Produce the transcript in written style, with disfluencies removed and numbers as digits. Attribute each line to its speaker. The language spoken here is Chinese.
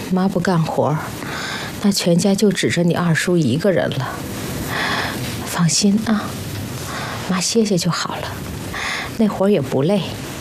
Speaker 1: 妈不干活，那全家就指着你二叔一个人了。放心啊，妈歇歇就好了，那活也不累。